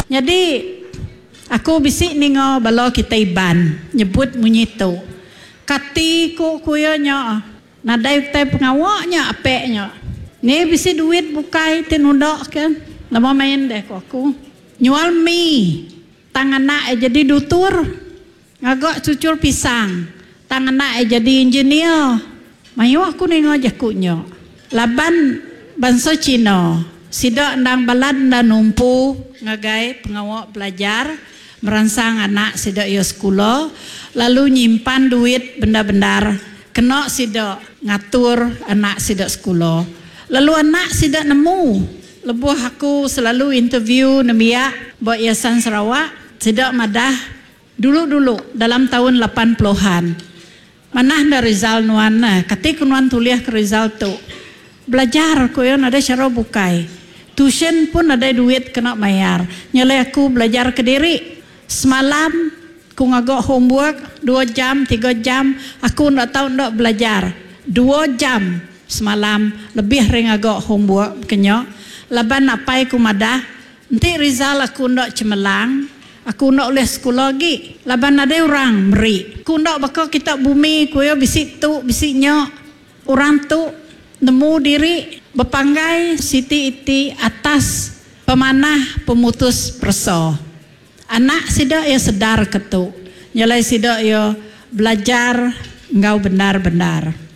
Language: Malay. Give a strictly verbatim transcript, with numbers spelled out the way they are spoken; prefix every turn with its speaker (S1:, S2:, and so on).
S1: Jadi aku bisik ningo balo kita iban nyebut munyi tu. Kati ku kuyonya nadai tai pengawaknya apeknya. Ni bisik duit bukai tinundok kan. Lama main deh ku aku. Nyual mie. Tangan nak jadi dutur. Ngagok cucur pisang. Tangan nak jadi engineer. Mayu aku ningo jakunya. Laban banso Cina. Sidak ndang balan dan numpu ngagai pengawak belajar merangsang anak sidak yo sekolah lalu nyimpan duit benda-benda kena sidak ngatur anak sidak sekolah lalu anak sidak nemu lebuh aku selalu interview nemia buat Yayasan Sarawak sidak madah dulu-dulu dalam tahun lapan puluhan manah da Rizal nuan nah ketika nuan tuliah ke Rizal tu belajar ko yon ada cara bukai. Tuition pun ada duit kena bayar. Nyalai aku belajar ke diri. Semalam aku ngagok homework dua jam, tiga jam. Aku ndak tahu ndak belajar. Dua jam semalam lebih ring ngagok homework kenya. Laban apai aku madah. Nanti Rizal aku ndak cemelang. Aku ndak oleh sekolah lagi. Laban ada orang meri. Aku ndak bakal kita bumi ku yo bisik tu, bisik nyok. Orang tu nemu diri berpanggai siti iti atas pemanah pemutus perso. Anak sidak ya sedar ketuk. Nyalai sidak ya belajar engkau benar-benar.